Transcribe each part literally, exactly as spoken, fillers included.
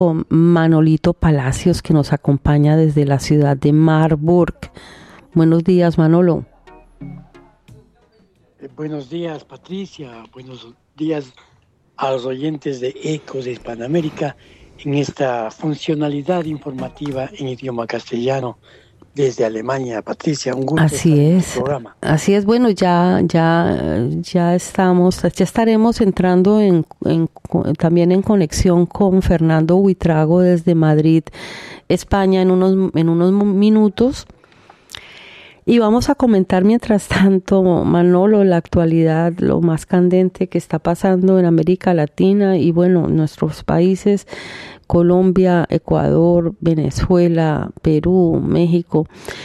Manolito Palacios, que nos acompaña desde la ciudad de Marburg. Buenos días, Manolo. Eh, buenos días, Patricia. Buenos días a los oyentes de Ecos de Hispanoamérica en esta funcionalidad informativa en idioma castellano desde Alemania. Patricia, un gusto. Así es. Programa. Así es. Bueno, ya, ya, ya estamos, ya estaremos entrando en, en también en conexión con Fernando Buitrago desde Madrid, España, en unos, en unos minutos. Y vamos a comentar mientras tanto, Manolo, la actualidad, lo más candente que está pasando en América Latina y bueno, nuestros países, Colombia, Ecuador, Venezuela, Perú, México.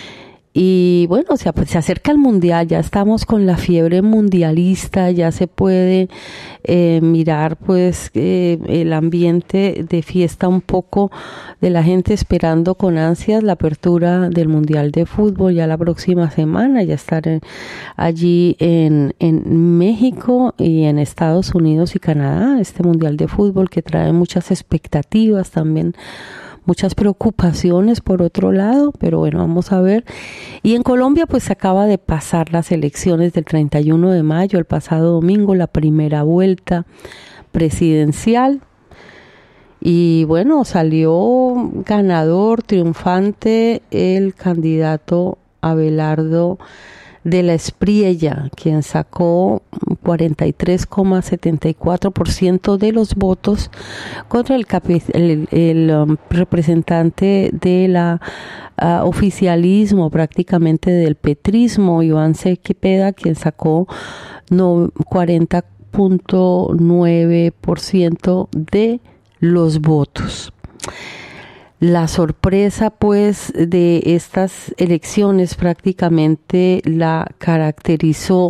Y bueno, se, se acerca el mundial, ya estamos con la fiebre mundialista, ya se puede eh, mirar pues eh, el ambiente de fiesta un poco de la gente esperando con ansias la apertura del mundial de fútbol ya la próxima semana, ya estar en, allí en, en México y en Estados Unidos y Canadá, este mundial de fútbol que trae muchas expectativas también, muchas preocupaciones por otro lado, pero bueno, vamos a ver. Y en Colombia pues se acaba de pasar las elecciones del treinta y uno de mayo, el pasado domingo, la primera vuelta presidencial. Y bueno, salió ganador, triunfante, el candidato Abelardo de la Espriella, quien sacó cuarenta y tres coma setenta y cuatro por ciento de los votos contra el, capi- el, el um, representante de la uh, oficialismo, prácticamente del petrismo, Iván Cepeda, quien sacó no, cuarenta punto nueve por ciento de los votos. La sorpresa, pues, de estas elecciones prácticamente la caracterizó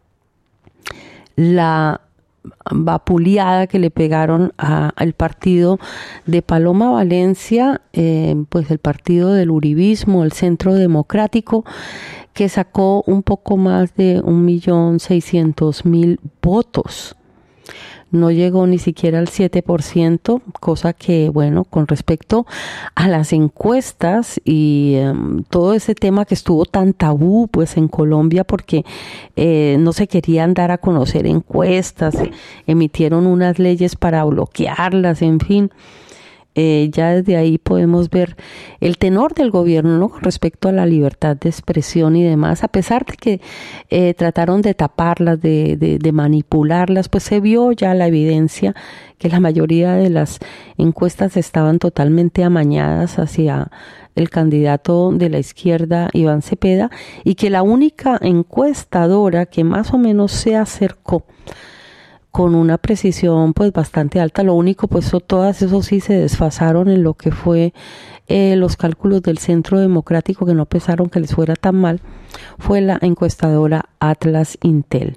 la vapuleada que le pegaron a, al partido de Paloma Valencia, eh, pues el partido del uribismo, el Centro Democrático, que sacó un poco más de un millón seiscientos mil votos. No llegó ni siquiera al siete por ciento, cosa que, bueno, con respecto a las encuestas y um, todo ese tema que estuvo tan tabú, pues, en Colombia, porque eh, no se querían dar a conocer encuestas, emitieron unas leyes para bloquearlas, en fin. Eh, ya desde ahí podemos ver el tenor del gobierno, ¿no?, con respecto a la libertad de expresión y demás, a pesar de que eh, trataron de taparlas, de, de, de manipularlas, pues se vio ya la evidencia que la mayoría de las encuestas estaban totalmente amañadas hacia el candidato de la izquierda, Iván Cepeda, y que la única encuestadora que más o menos se acercó con una precisión pues bastante alta, lo único pues todas esos sí se desfasaron en lo que fue eh, los cálculos del Centro Democrático, que no pensaron que les fuera tan mal, fue la encuestadora Atlas Intel.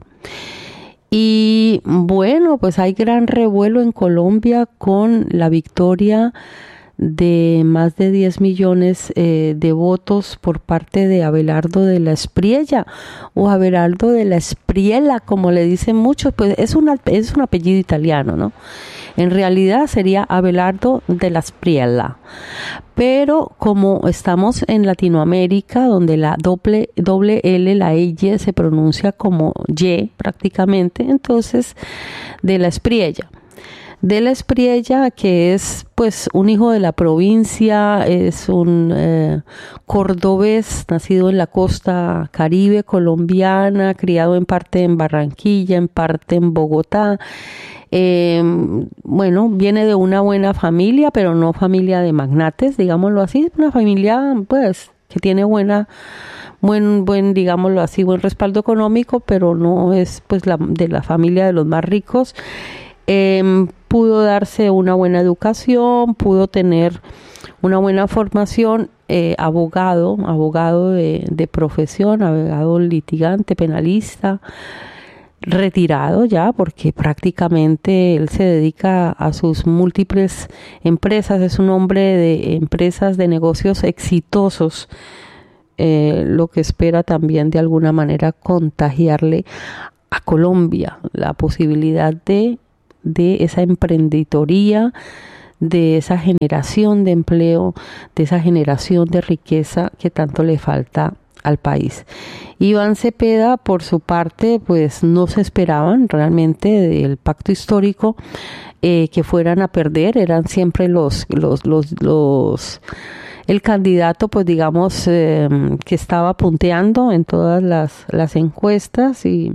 Y bueno, pues hay gran revuelo en Colombia con la victoria de más de diez millones eh, de votos por parte de Abelardo de la Espriella o Abelardo de la Espriella, como le dicen muchos, pues es, una, es un apellido italiano, ¿no? En realidad sería Abelardo de la Espriella. Pero como estamos en Latinoamérica, donde la doble, doble L, la Y, se pronuncia como Y prácticamente, entonces de la Espriella. De la Espriella, que es pues un hijo de la provincia, es un eh, cordobés, nacido en la costa caribe colombiana, criado en parte en Barranquilla, en parte en Bogotá. Eh, bueno, viene de una buena familia, pero no familia de magnates, digámoslo así, una familia pues que tiene buena, buen, buen, digámoslo así, buen respaldo económico, pero no es pues la, de la familia de los más ricos. Eh, pudo darse una buena educación, pudo tener una buena formación, eh, abogado, abogado de, de profesión, abogado litigante, penalista, retirado ya, porque prácticamente él se dedica a sus múltiples empresas, es un hombre de empresas, de negocios exitosos, eh, lo que espera también de alguna manera contagiarle a Colombia la posibilidad de de esa emprendedoría, de esa generación de empleo, de esa generación de riqueza que tanto le falta al país. Iván Cepeda, por su parte, pues no se esperaban realmente del pacto histórico eh, que fueran a perder, eran siempre los, los, los, los el candidato, pues digamos, eh, que estaba punteando en todas las, las encuestas y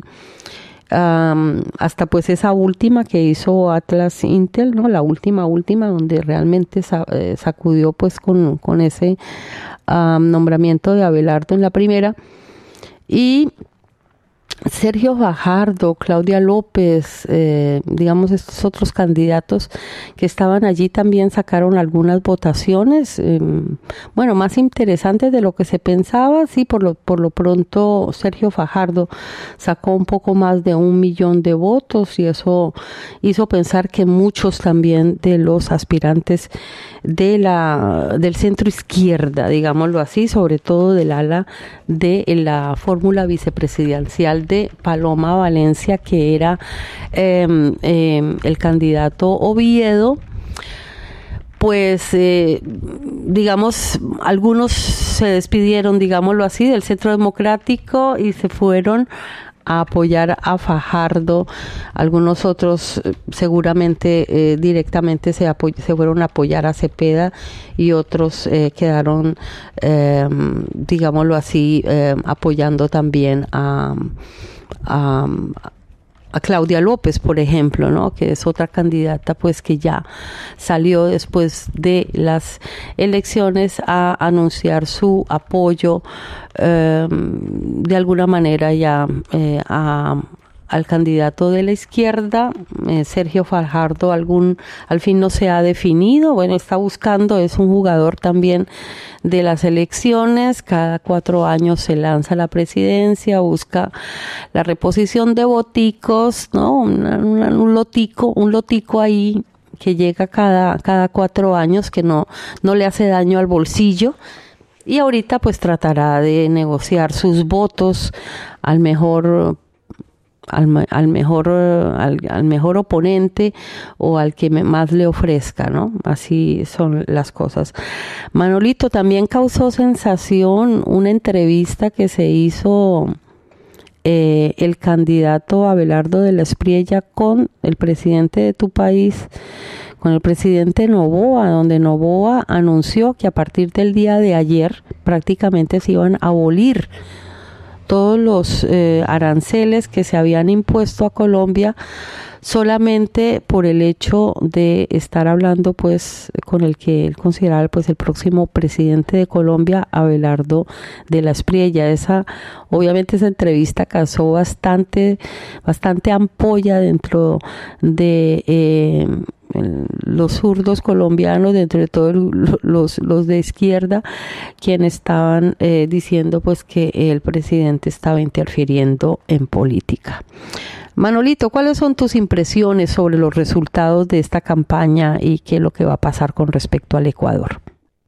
Um, hasta pues esa última que hizo Atlas Intel, no, la última última donde realmente sa- eh, sacudió pues con, con ese um, nombramiento de Abelardo en la primera. Y Sergio Fajardo, Claudia López, eh, digamos estos otros candidatos que estaban allí también sacaron algunas votaciones, eh, bueno, más interesantes de lo que se pensaba. Sí, por lo, por lo pronto Sergio Fajardo sacó un poco más de un millón de votos y eso hizo pensar que muchos también de los aspirantes de la del centro izquierda, digámoslo así, sobre todo del ala de la fórmula vicepresidencial de Paloma Valencia, que era eh, eh, el candidato Oviedo, pues eh, digamos, algunos se despidieron, digámoslo así, del Centro Democrático y se fueron a apoyar a Fajardo. Algunos otros eh, seguramente eh, directamente se, apoy- se fueron a apoyar a Cepeda y otros eh, quedaron, eh, digámoslo así, eh, apoyando también a, a, a Claudia López, por ejemplo, ¿no? Que es otra candidata pues que ya salió después de las elecciones a anunciar su apoyo eh, de alguna manera ya eh, a al candidato de la izquierda. eh, Sergio Fajardo algún al fin no se ha definido, bueno, está buscando, es un jugador también de las elecciones, cada cuatro años se lanza a la presidencia, busca la reposición de voticos, ¿no? Una- una- un lotico, un lotico ahí que llega cada, cada cuatro años, que no, no le hace daño al bolsillo. Y ahorita pues tratará de negociar sus votos al mejor al, me- al mejor eh, al, al mejor oponente o al que me- más le ofrezca, ¿no? Así son las cosas. Manolito, también causó sensación una entrevista que se hizo eh, el candidato Abelardo de la Espriella con el presidente de tu país, con el presidente Noboa, donde Noboa anunció que a partir del día de ayer prácticamente se iban a abolir todos los eh, aranceles que se habían impuesto a Colombia solamente por el hecho de estar hablando pues con el que él consideraba pues el próximo presidente de Colombia, Abelardo de la Espriella. Esa, obviamente esa entrevista causó bastante, bastante ampolla dentro de eh, los zurdos colombianos, dentro de todos los, los de izquierda, quienes estaban eh, diciendo pues que el presidente estaba interfiriendo en política. Manolito, ¿cuáles son tus impresiones sobre los resultados de esta campaña y qué es lo que va a pasar con respecto al Ecuador?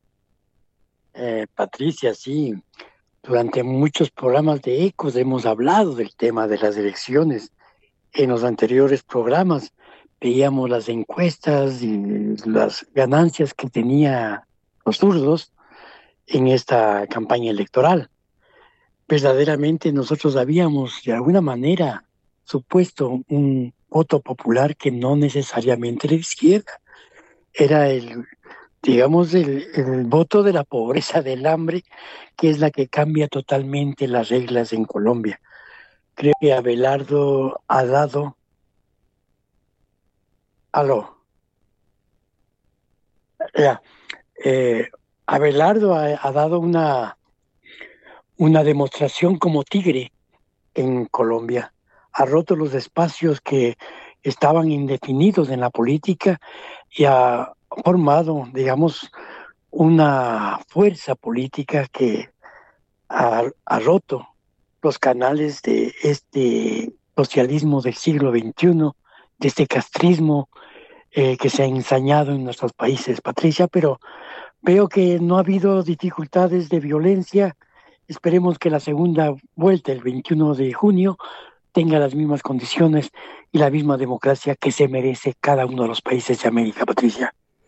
Eh, Patricia, sí, durante muchos programas de Ecos hemos hablado del tema de las elecciones. En los anteriores programas veíamos las encuestas y las ganancias que tenía los zurdos en esta campaña electoral. Verdaderamente nosotros habíamos de alguna manera supuesto un voto popular que no necesariamente era de izquierda, era el, digamos, el, el voto de la pobreza, del hambre, que es la que cambia totalmente las reglas en Colombia. Creo que Abelardo ha dado... Aló. Ya, eh, Abelardo ha, ha dado una, una demostración como tigre en Colombia. Ha roto los espacios que estaban indefinidos en la política y ha formado, digamos, una fuerza política que ha, ha roto los canales de este socialismo del siglo veintiuno, de este castrismo eh, que se ha ensañado en nuestros países, Patricia, pero veo que no ha habido dificultades de violencia. Esperemos que la segunda vuelta, el veintiuno de junio, tenga las mismas condiciones y la misma democracia que se merece cada uno de los países de América, Patricia.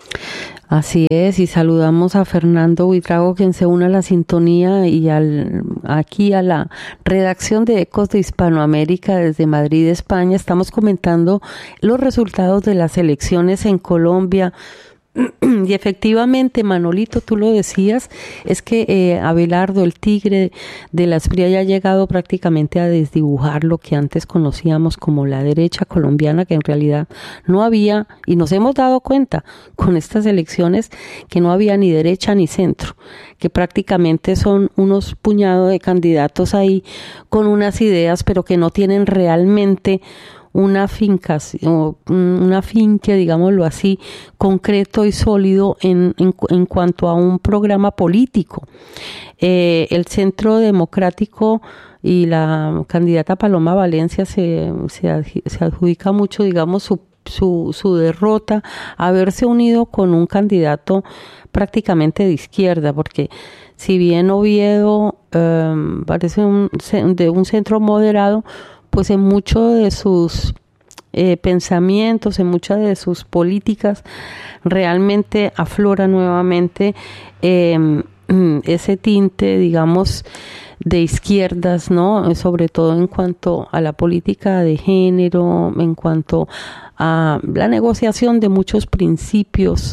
Así es, y saludamos a Fernando Buitrago, quien se une a la sintonía y al, aquí a la redacción de Ecos de Hispanoamérica desde Madrid, España. Estamos comentando los resultados de las elecciones en Colombia. Y efectivamente, Manolito, tú lo decías, es que eh, Abelardo, el tigre de la Espriella, ya ha llegado prácticamente a desdibujar lo que antes conocíamos como la derecha colombiana, que en realidad no había, y nos hemos dado cuenta con estas elecciones que no había ni derecha ni centro, que prácticamente son unos puñados de candidatos ahí con unas ideas, pero que no tienen realmente una finca, una finca, digámoslo así, concreto y sólido en, en, en cuanto a un programa político. Eh, el Centro Democrático y la candidata Paloma Valencia se, se, se adjudica mucho, digamos, su, su, su derrota, haberse unido con un candidato prácticamente de izquierda, porque si bien Oviedo eh, parece un, de un centro moderado, pues en muchos de sus eh, pensamientos, en muchas de sus políticas, realmente aflora nuevamente eh, ese tinte, digamos, de izquierdas, ¿no? Sobre todo en cuanto a la política de género, en cuanto a la negociación de muchos principios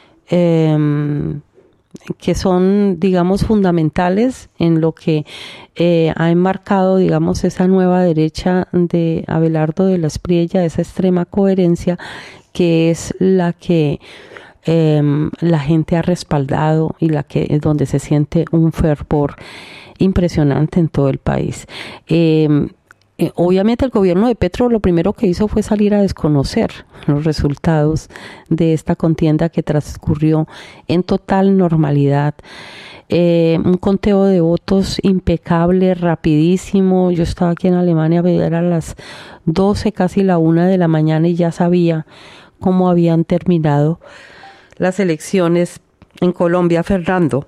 eh, que son, digamos, fundamentales en lo que eh, ha enmarcado, digamos, esa nueva derecha de Abelardo de la Espriella, esa extrema coherencia que es la que eh, la gente ha respaldado y la que es donde se siente un fervor impresionante en todo el país. Eh, Eh, obviamente el gobierno de Petro lo primero que hizo fue salir a desconocer los resultados de esta contienda que transcurrió en total normalidad. Eh, un conteo de votos impecable, rapidísimo. Yo estaba aquí en Alemania, era a las doce, casi la una de la mañana, y ya sabía cómo habían terminado las elecciones en Colombia. Fernando.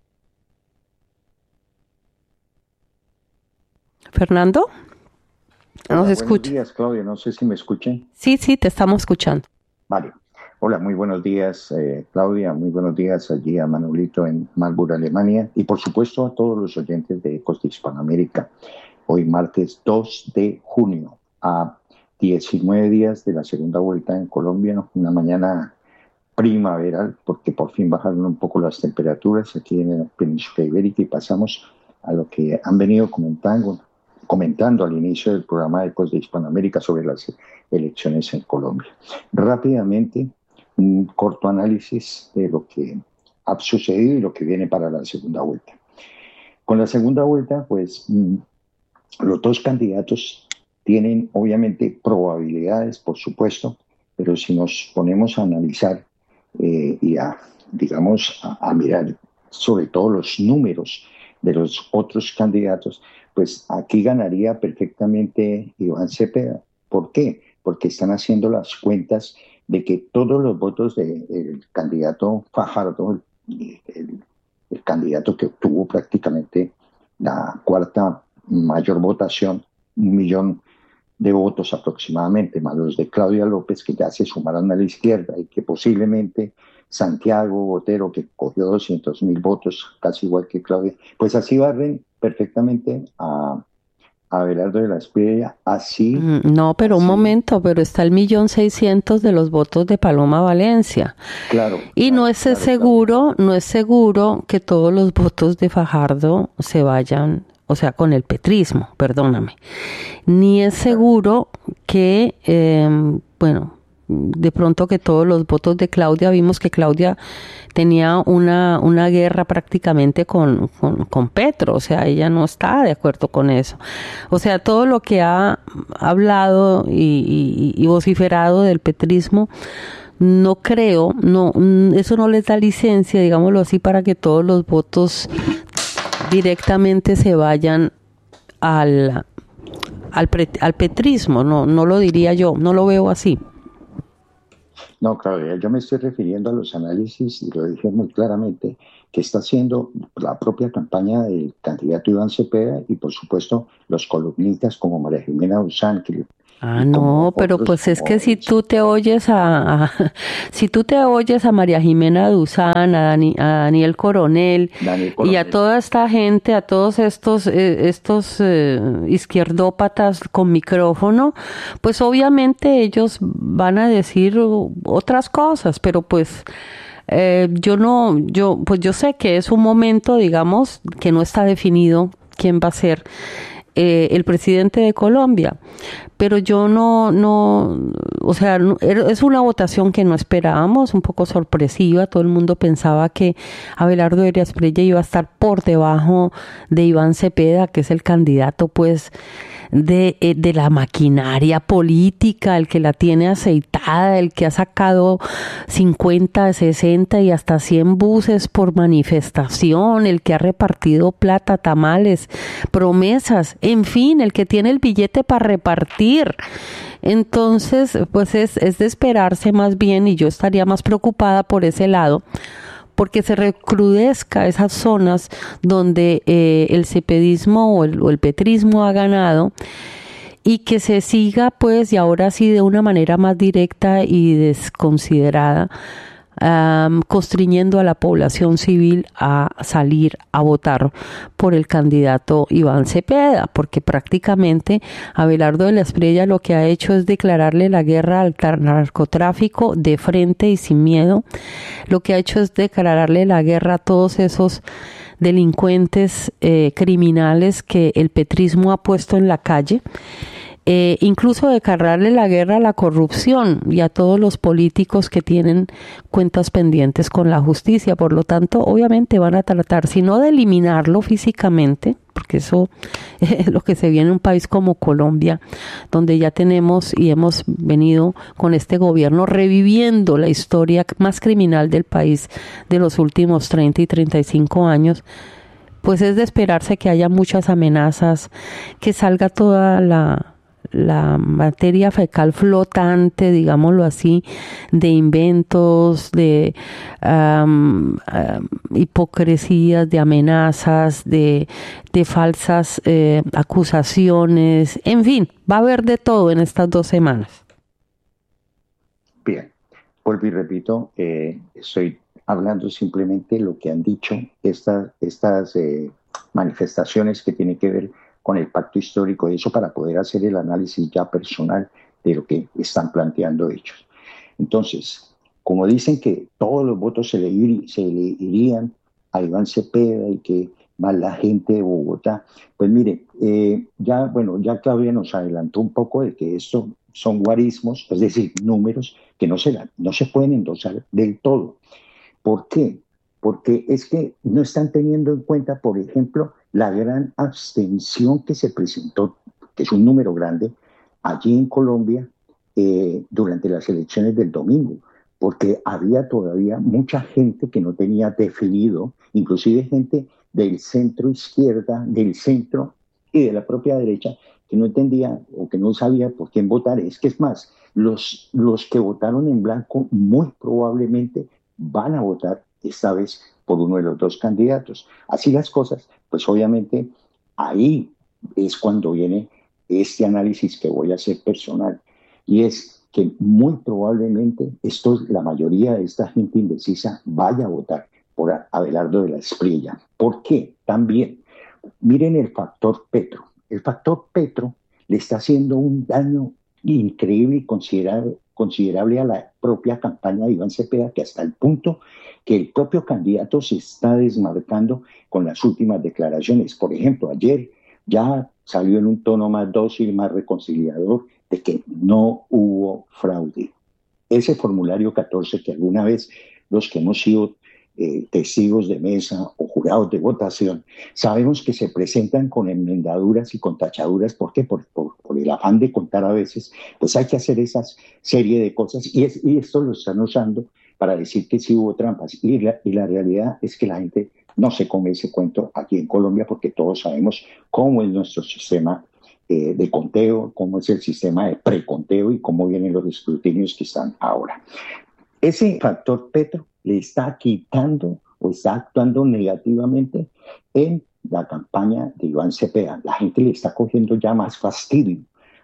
¿Fernando? Hola, ¿Nos buenos escucha? días, Claudia. No sé si me escuchen. Sí, sí, te estamos escuchando. Vale. Hola, muy buenos días, eh, Claudia. Muy buenos días allí a Manolito en Marburg, Alemania. Y por supuesto a todos los oyentes de Ecos de Hispanoamérica. Hoy martes dos de junio, a diecinueve días de la segunda vuelta en Colombia. Una mañana primaveral, porque por fin bajaron un poco las temperaturas aquí en la península ibérica, y pasamos a lo que han venido comentando comentando al inicio del programa de Ecos de Hispanoamérica sobre las elecciones en Colombia. Rápidamente, un corto análisis de lo que ha sucedido y lo que viene para la segunda vuelta. Con la segunda vuelta, pues, los dos candidatos tienen obviamente probabilidades, por supuesto, pero si nos ponemos a analizar eh, y a, digamos, a, a mirar sobre todo los números de los otros candidatos, pues aquí ganaría perfectamente Iván Cepeda. ¿Por qué? Porque están haciendo las cuentas de que todos los votos del candidato Fajardo, el, el, el candidato que obtuvo prácticamente la cuarta mayor votación, un millón de votos aproximadamente, más los de Claudia López, que ya se sumaron a la izquierda, y que posiblemente Santiago Botero, que cogió doscientos mil votos, casi igual que Claudia, pues así barren perfectamente a, a Abelardo de la Espriella, así... No, pero así. un momento, pero está el millón seiscientos de los votos de Paloma Valencia. Claro. Y claro, no es claro, seguro, claro. no es seguro que todos los votos de Fajardo se vayan, o sea, con el petrismo, perdóname. Ni es seguro que, eh, bueno, de pronto que todos los votos de Claudia, vimos que Claudia tenía una, una guerra prácticamente con, con, con Petro, o sea, ella no está de acuerdo con eso. O sea, todo lo que ha hablado y, y, y vociferado del petrismo, no creo, no, eso no les da licencia, digámoslo así, para que todos los votos directamente se vayan al, al, al petrismo, no, no lo diría yo, no lo veo así. No, Claudia, yo me estoy refiriendo a los análisis, y lo dije muy claramente, que está haciendo la propia campaña del candidato Iván Cepeda, y por supuesto los columnistas como María Jimena Usán, que Ah, no, pero pues es que si tú te oyes a, a si tú te oyes a María Jimena Duzán, a, Dani, a Daniel Coronel, Daniel y a Coronel. toda esta gente, a todos estos eh, estos eh, izquierdópatas con micrófono, pues obviamente ellos van a decir otras cosas, pero pues eh, yo no, yo pues yo sé que es un momento, digamos, que no está definido quién va a ser eh, el presidente de Colombia, pero yo no, no, o sea, no, es una votación que no esperábamos, un poco sorpresiva. Todo el mundo pensaba que Abelardo Arias Prella iba a estar por debajo de Iván Cepeda, que es el candidato, pues, de, de la maquinaria política, el que la tiene aceitada, el que ha sacado cincuenta, sesenta y hasta cien buses por manifestación, el que ha repartido plata, tamales, promesas, en fin, el que tiene el billete para repartir. Entonces, pues es, es de esperarse más bien, y yo estaría más preocupada por ese lado, porque se recrudezca esas zonas donde eh, el cepedismo o el, o el petrismo ha ganado, y que se siga, pues, y ahora sí de una manera más directa y desconsiderada, um, constriñendo a la población civil a salir a votar por el candidato Iván Cepeda, porque prácticamente Abelardo de la Espriella lo que ha hecho es declararle la guerra al narcotráfico de frente y sin miedo. Lo que ha hecho es declararle la guerra a todos esos delincuentes eh, criminales que el petrismo ha puesto en la calle. Eh, incluso declararle la guerra a la corrupción y a todos los políticos que tienen cuentas pendientes con la justicia. Por lo tanto, obviamente van a tratar, si no de eliminarlo físicamente, porque eso es lo que se viene en un país como Colombia, donde ya tenemos y hemos venido con este gobierno reviviendo la historia más criminal del país de los últimos treinta y treinta y cinco años, pues es de esperarse que haya muchas amenazas, que salga toda la la materia fecal flotante, digámoslo así, de inventos, de um, um, hipocresías, de amenazas, de, de falsas eh, acusaciones, en fin, va a haber de todo en estas dos semanas. Bien, vuelvo y repito, eh, estoy hablando simplemente lo que han dicho estas, estas eh, manifestaciones que tienen que ver con el pacto histórico, eso para poder hacer el análisis ya personal de lo que están planteando ellos. Entonces, como dicen que todos los votos se le, ir, se le irían a Iván Cepeda y que más la gente de Bogotá, pues mire, eh, ya, bueno, ya Claudia nos adelantó un poco de que esto son guarismos, es decir, números que no se, no se pueden endosar del todo. ¿Por qué? Porque es que no están teniendo en cuenta, por ejemplo, la gran abstención que se presentó, que es un número grande, allí en Colombia eh, durante las elecciones del domingo, porque había todavía mucha gente que no tenía definido, inclusive gente del centro izquierda, del centro y de la propia derecha, que no entendía o que no sabía por quién votar. Es que es más, los, los que votaron en blanco muy probablemente van a votar esta vez por uno de los dos candidatos. Así las cosas, pues obviamente ahí es cuando viene este análisis que voy a hacer personal, y es que muy probablemente esto, la mayoría de esta gente indecisa vaya a votar por Abelardo de la Espriella. ¿Por qué? También, miren el factor Petro. El factor Petro le está haciendo un daño increíble y considerable, considerable a la propia campaña de Iván Cepeda, que hasta el punto que el propio candidato se está desmarcando con las últimas declaraciones. Por ejemplo, ayer ya salió en un tono más dócil, más reconciliador, de que no hubo fraude. Ese formulario catorce que alguna vez los que hemos sido eh, testigos de mesa o jurados de votación, sabemos que se presentan con enmendaduras y con tachaduras. ¿Por qué? Por, por, por el afán de contar a veces, pues hay que hacer esa serie de cosas, y, es, y esto lo están usando para decir que sí hubo trampas. Y la, y la realidad es que la gente no se come ese cuento aquí en Colombia, porque todos sabemos cómo es nuestro sistema eh, de conteo, cómo es el sistema de preconteo y cómo vienen los escrutinios que están ahora. Ese factor Petro le está quitando o está actuando negativamente en la campaña de Iván Cepeda. La gente le está cogiendo ya más fastidio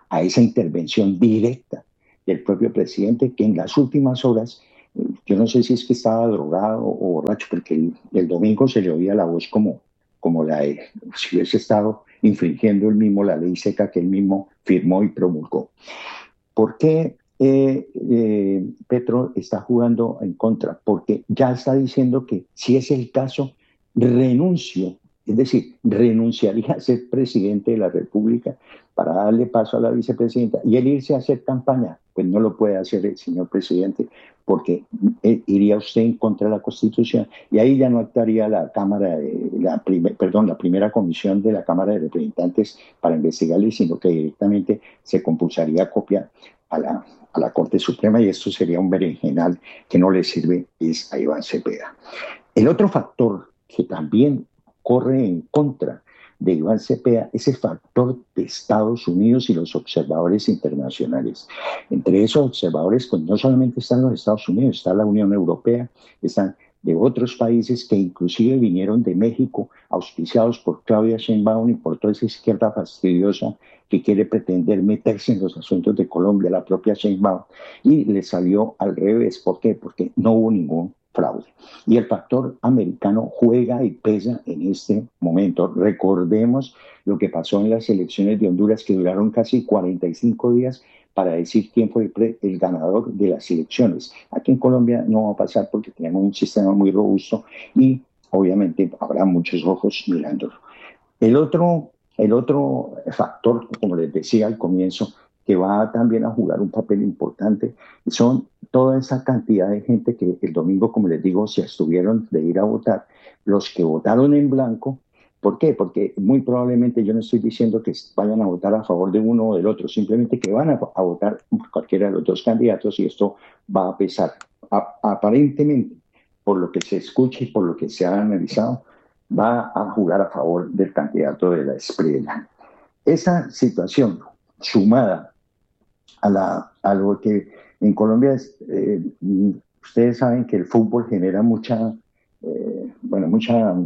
a esa intervención directa del propio presidente, que en las últimas horas, yo no sé si es que estaba drogado o borracho, porque el, el domingo se le oía la voz como, como la de si hubiese estado infringiendo él mismo la ley seca que él mismo firmó y promulgó. ¿Por qué eh, eh, Petro está jugando en contra? Porque ya está diciendo que si es el caso, renuncio, es decir, renunciaría a ser presidente de la República para darle paso a la vicepresidenta y él irse a hacer campaña. Pues no lo puede hacer el señor presidente, porque iría usted en contra de la Constitución y ahí ya no actuaría la Cámara, de, la primer, perdón, la primera comisión de la Cámara de Representantes para investigarle, sino que directamente se compulsaría copia a la, a la Corte Suprema y esto sería un berenjenal que no le sirve es a Iván Cepeda. El otro factor que también corre en contra de Iván Cepeda es el factor de Estados Unidos y los observadores internacionales. Entre esos observadores, pues no solamente están los Estados Unidos, está la Unión Europea, están de otros países que inclusive vinieron de México, auspiciados por Claudia Sheinbaum y por toda esa izquierda fastidiosa que quiere pretender meterse en los asuntos de Colombia, la propia Sheinbaum, y le salió al revés. ¿Por qué? Porque no hubo ningún fraude. Y el factor americano juega y pesa en este momento. Recordemos lo que pasó en las elecciones de Honduras, que duraron casi cuarenta y cinco días para decir quién fue el, pre, el ganador de las elecciones. Aquí en Colombia no va a pasar porque tenemos un sistema muy robusto y obviamente habrá muchos ojos mirándolo. El otro, el otro factor, como les decía al comienzo, que va también a jugar un papel importante, son toda esa cantidad de gente que el domingo, como les digo, se abstuvieron de ir a votar, los que votaron en blanco. ¿Por qué? Porque muy probablemente yo no estoy diciendo que vayan a votar a favor de uno o del otro, simplemente que van a, a votar por cualquiera de los dos candidatos y esto va a pesar. A, aparentemente, por lo que se escucha y por lo que se ha analizado, va a jugar a favor del candidato de la Espriella. Esa situación, sumada a, la, a lo que en Colombia es, eh, ustedes saben que el fútbol genera mucha, eh, bueno, mucha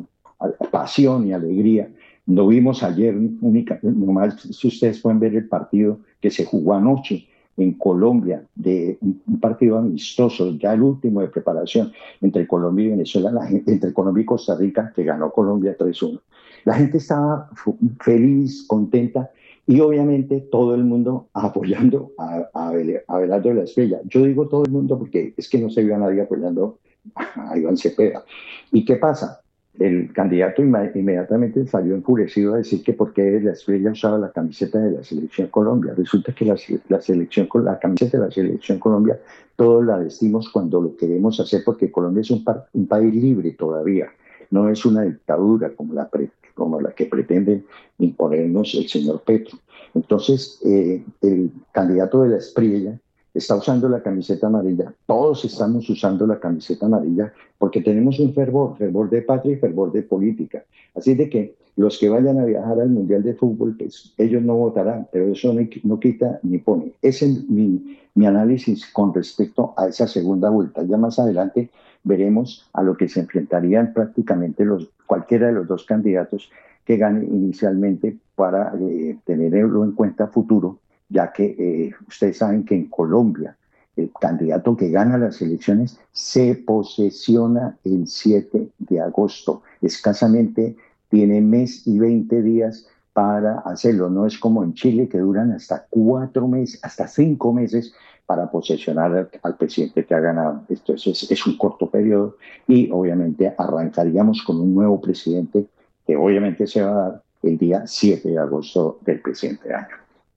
pasión y alegría. Lo vimos ayer, única, nomás si ustedes pueden ver el partido que se jugó anoche en Colombia, de un partido amistoso, ya el último de preparación entre Colombia y Venezuela, la gente, entre Colombia y Costa Rica, que ganó Colombia tres uno. La gente estaba feliz, contenta, y obviamente todo el mundo apoyando a, a, a Abelardo de la Espriella. Yo digo todo el mundo porque es que no se vio a nadie apoyando a Iván Cepeda. ¿Y qué pasa? El candidato inmediatamente salió enfurecido a decir que por qué la Espriella usaba la camiseta de la Selección Colombia. Resulta que la, la, selección, la camiseta de la Selección Colombia todos la vestimos cuando lo queremos hacer, porque Colombia es un, par, un país libre todavía, no es una dictadura como la, pre, como la que pretende imponernos el señor Petro. Entonces, eh, el candidato de la Espriella está usando la camiseta amarilla, todos estamos usando la camiseta amarilla porque tenemos un fervor, fervor de patria y fervor de política. Así de que los que vayan a viajar al Mundial de Fútbol, pues ellos no votarán, pero eso no, no quita ni pone. Ese es mi, mi análisis con respecto a esa segunda vuelta. Ya más adelante veremos a lo que se enfrentarían prácticamente los, cualquiera de los dos candidatos que gane inicialmente para eh, tenerlo en cuenta futuro, ya que eh, ustedes saben que en Colombia el candidato que gana las elecciones se posesiona el siete de agosto. Escasamente tiene mes y veinte días para hacerlo. No es como en Chile, que duran hasta cuatro meses, hasta cinco meses para posesionar al, al presidente que ha ganado. Esto es, es, es un corto periodo y obviamente arrancaríamos con un nuevo presidente que obviamente se va a dar el día siete de agosto del presente año.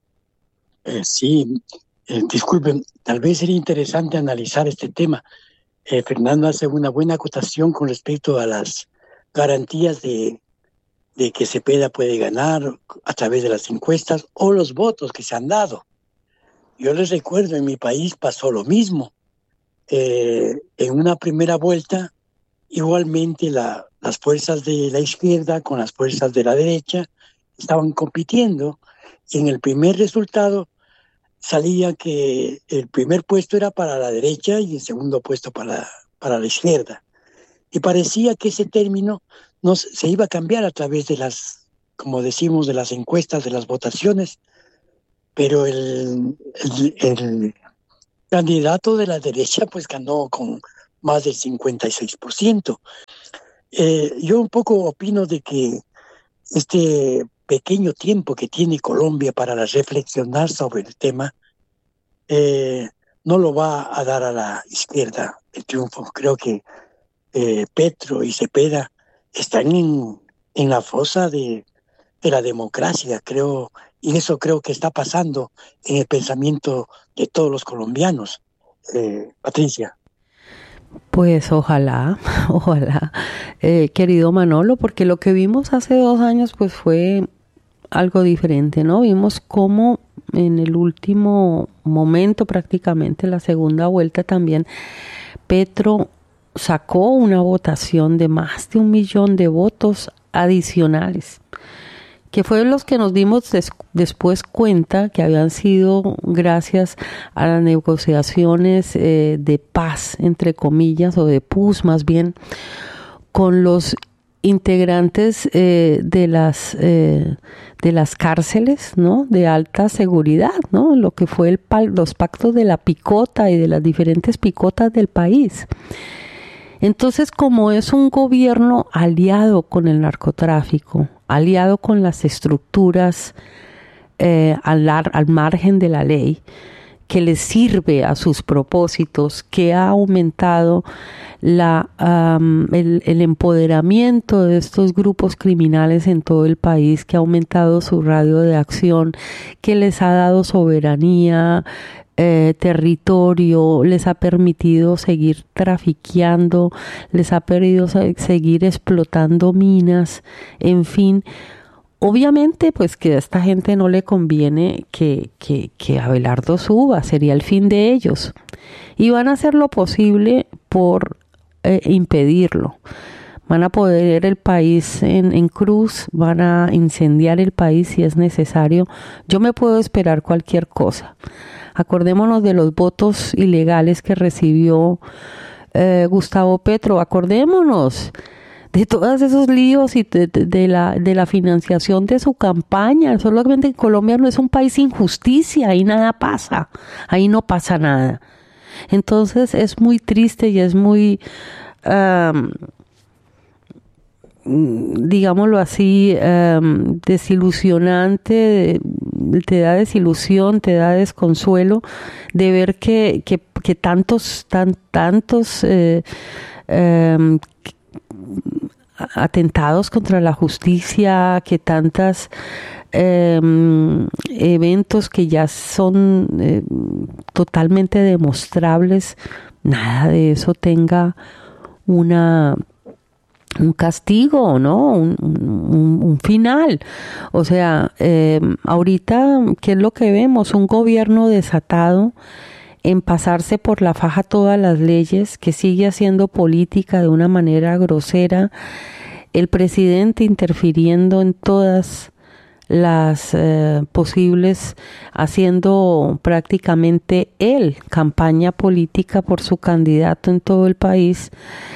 Eh, sí, eh, disculpen, tal vez sería interesante analizar este tema. Eh, Fernando hace una buena acotación con respecto a las garantías de, de que Cepeda puede ganar a través de las encuestas o los votos que se han dado. Yo les recuerdo, en mi país pasó lo mismo. Eh, en una primera vuelta, igualmente la, las fuerzas de la izquierda con las fuerzas de la derecha estaban compitiendo, y en el primer resultado salía que el primer puesto era para la derecha y el segundo puesto para, para la izquierda. Y parecía que ese término no se iba a cambiar a través de las, como decimos, de las encuestas, de las votaciones, pero el, el, el candidato de la derecha pues ganó con más del cincuenta y seis por ciento. Eh, yo un poco opino de que este pequeño tiempo que tiene Colombia para reflexionar sobre el tema eh, no lo va a dar a la izquierda el triunfo. Creo que eh, Petro y Cepeda están en, en la fosa de, de la democracia, creo, y eso creo que está pasando en el pensamiento de todos los colombianos. Eh, Patricia. Pues ojalá, ojalá, eh, querido Manolo, porque lo que vimos hace dos años pues fue algo diferente, ¿no? Vimos cómo en el último momento, prácticamente la segunda vuelta también, Petro sacó una votación de más de un millón de votos adicionales, que fueron los que nos dimos des- después cuenta que habían sido gracias a las negociaciones eh, de paz, entre comillas, o de puz más bien, con los integrantes eh, de las eh, de las cárceles, ¿no?, de alta seguridad, ¿no?, lo que fue el pal- los pactos de la picota y de las diferentes picotas del país. Entonces, como es un gobierno aliado con el narcotráfico, aliado con las estructuras eh, al, al margen de la ley, que les sirve a sus propósitos, que ha aumentado la, um, el, el empoderamiento de estos grupos criminales en todo el país, que ha aumentado su radio de acción, que les ha dado soberanía, Eh, territorio, les ha permitido seguir trafiqueando, les ha permitido seguir explotando minas, en fin. Obviamente, pues que a esta gente no le conviene que, que, que Abelardo suba, sería el fin de ellos. Y van a hacer lo posible por eh, impedirlo. Van a poner el país en, en cruz, van a incendiar el país si es necesario. Yo me puedo esperar cualquier cosa. Acordémonos de los votos ilegales que recibió eh, Gustavo Petro. Acordémonos de todos esos líos y de, de, de, la, de la financiación de su campaña. Solamente Colombia no es un país sin justicia, ahí nada pasa, ahí no pasa nada. Entonces es muy triste y es muy, um, digámoslo así, um, desilusionante, te da desilusión, te da desconsuelo de ver que, que, que tantos, tan, tantos eh, eh, atentados contra la justicia, que tantas eh, eventos que ya son eh, totalmente demostrables, nada de eso tenga una un castigo, ¿no? Un, un, un final. O sea, eh, ahorita, ¿qué es lo que vemos? Un gobierno desatado en pasarse por la faja todas las leyes, que sigue haciendo política de una manera grosera, el presidente interfiriendo en todas las eh, posibles, haciendo prácticamente él campaña política por su candidato en todo el país,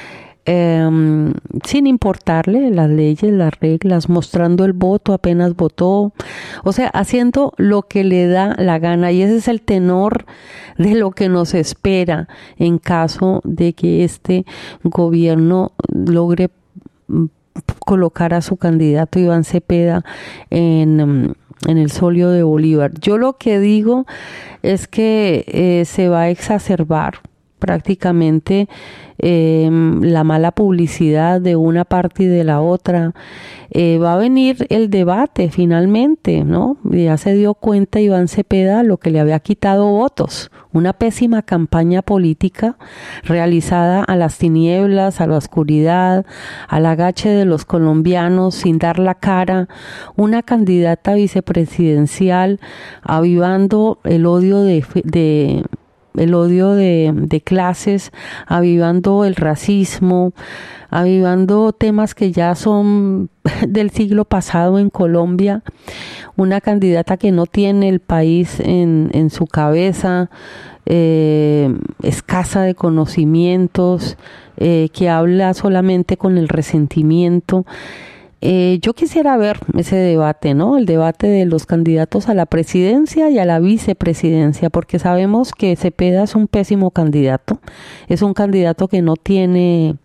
Eh, sin importarle las leyes, las reglas, mostrando el voto, apenas votó, o sea, haciendo lo que le da la gana, y ese es el tenor de lo que nos espera en caso de que este gobierno logre colocar a su candidato Iván Cepeda en, en el solio de Bolívar. Yo lo que digo es que eh, se va a exacerbar prácticamente eh, la mala publicidad de una parte y de la otra. Eh, va a venir el debate finalmente, ¿no? Ya se dio cuenta Iván Cepeda lo que le había quitado votos, una pésima campaña política realizada a las tinieblas, a la oscuridad, al agache de los colombianos sin dar la cara, una candidata vicepresidencial avivando el odio de, de el odio de, de clases, avivando el racismo, avivando temas que ya son del siglo pasado en Colombia, una candidata que no tiene el país en, en su cabeza, eh, escasa de conocimientos, eh, que habla solamente con el resentimiento. Eh, yo quisiera ver ese debate, ¿no? El debate de los candidatos a la presidencia y a la vicepresidencia, porque sabemos que Cepeda es un pésimo candidato, es un candidato que no tiene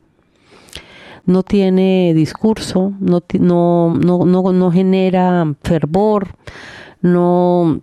no tiene discurso, no no no no, no genera fervor, no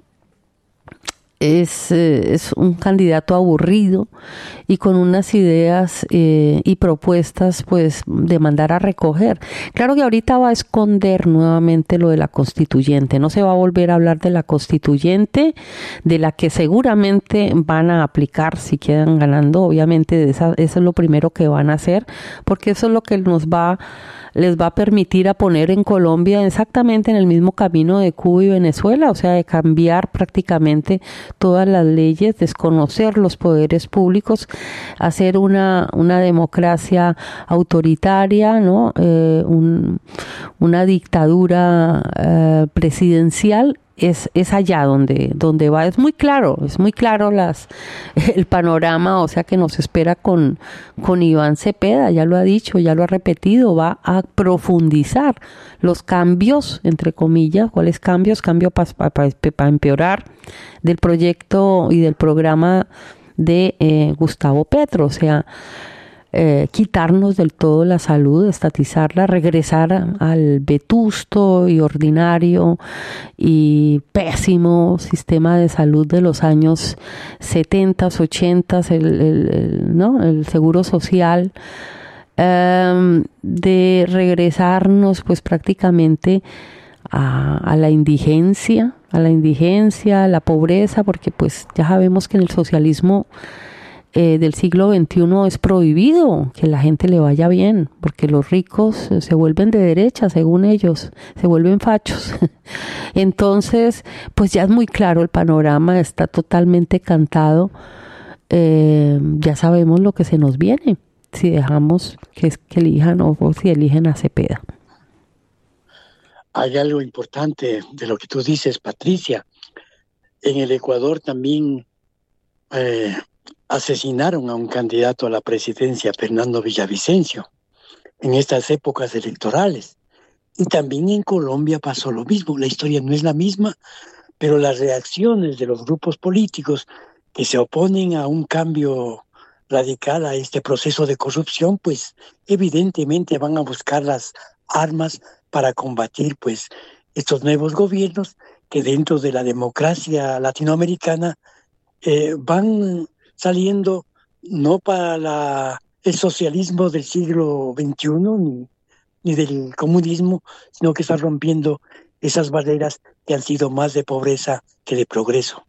Es, eh, es un candidato aburrido y con unas ideas eh, y propuestas pues de mandar a recoger. Claro que ahorita va a esconder nuevamente lo de la constituyente, no se va a volver a hablar de la constituyente, de la que seguramente van a aplicar si quedan ganando, obviamente de esa, eso es lo primero que van a hacer, porque eso es lo que nos va les va a permitir a poner en Colombia exactamente en el mismo camino de Cuba y Venezuela, o sea, de cambiar prácticamente todas las leyes, desconocer los poderes públicos, hacer una, una democracia autoritaria, ¿no? Eh, un, una dictadura eh, presidencial. Es, es allá donde, donde va, es muy claro, es muy claro las, el panorama, o sea que nos espera con, con Iván Cepeda, ya lo ha dicho, ya lo ha repetido, va a profundizar los cambios, entre comillas, ¿cuáles cambios? Cambio para pa, pa, pa empeorar del proyecto y del programa de eh, Gustavo Petro, o sea, Eh, quitarnos del todo la salud, estatizarla, regresar al vetusto y ordinario y pésimo sistema de salud de los años setenta, ochenta, el, el, el, ¿no? el seguro social, eh, de regresarnos pues prácticamente a, a la indigencia, a la indigencia, a la pobreza, porque pues ya sabemos que en el socialismo Eh, del siglo veintiuno es prohibido que la gente le vaya bien, porque los ricos eh, se vuelven de derecha, según ellos, se vuelven fachos. Entonces, pues ya es muy claro el panorama, está totalmente cantado. Eh, ya sabemos lo que se nos viene, si dejamos que, que elijan o, o si eligen a Cepeda. Hay algo importante de lo que tú dices, Patricia. En el Ecuador también eh, asesinaron a un candidato a la presidencia, Fernando Villavicencio, en estas épocas electorales. Y también en Colombia pasó lo mismo. La historia no es la misma, pero las reacciones de los grupos políticos que se oponen a un cambio radical a este proceso de corrupción, pues evidentemente van a buscar las armas para combatir pues estos nuevos gobiernos que dentro de la democracia latinoamericana eh, van saliendo no para la, el socialismo del siglo veintiuno ni, ni del comunismo, sino que están rompiendo esas barreras que han sido más de pobreza que de progreso.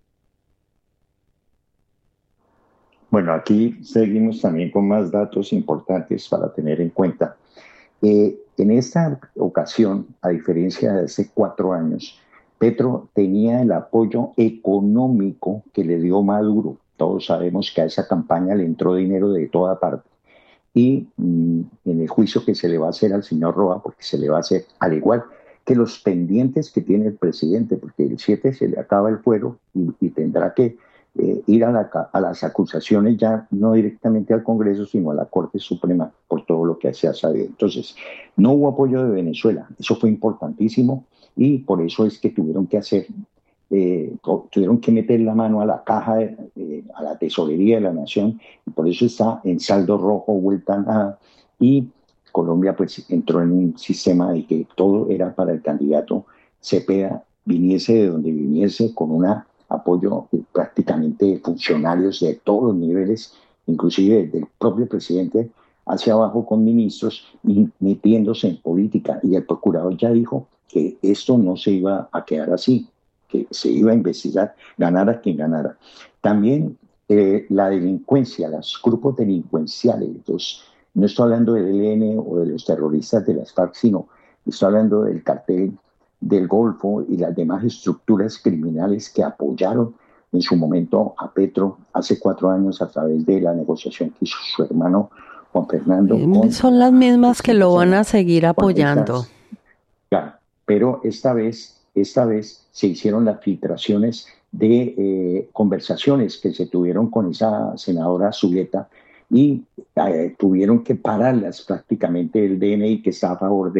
Bueno, aquí seguimos también con más datos importantes para tener en cuenta. Eh, en esta ocasión, a diferencia de hace cuatro años, Petro tenía el apoyo económico que le dio Maduro. Todos sabemos que a esa campaña le entró dinero de toda parte. Y mmm, en el juicio que se le va a hacer al señor Roa, porque se le va a hacer al igual que los pendientes que tiene el presidente, porque el siete se le acaba el fuero y, y tendrá que eh, ir a, la, a las acusaciones ya no directamente al Congreso, sino a la Corte Suprema por todo lo que se ha sabido. Entonces, no hubo apoyo de Venezuela. Eso fue importantísimo y por eso es que tuvieron que hacer Eh, tuvieron que meter la mano a la caja, de, eh, a la tesorería de la nación, y por eso está en saldo rojo, vuelta a nada, y Colombia pues entró en un sistema de que todo era para el candidato Cepeda, viniese de donde viniese, con un apoyo eh, prácticamente de funcionarios de todos los niveles, inclusive del propio presidente hacia abajo con ministros, y metiéndose en política, y el procurador ya dijo que esto no se iba a quedar así, que se iba a investigar, ganara quien ganara. También eh, la delincuencia, los grupos delincuenciales, los, no estoy hablando del E L N o de los terroristas de las FARC, sino estoy hablando del cartel del Golfo y las demás estructuras criminales que apoyaron en su momento a Petro hace cuatro años a través de la negociación que hizo su hermano Juan Fernando. Eh, son las mismas que lo van a seguir apoyando. Claro, pero esta vez Esta vez se hicieron las filtraciones de eh, conversaciones que se tuvieron con esa senadora Zuleta y eh, tuvieron que pararlas prácticamente el D N I que está a favor de,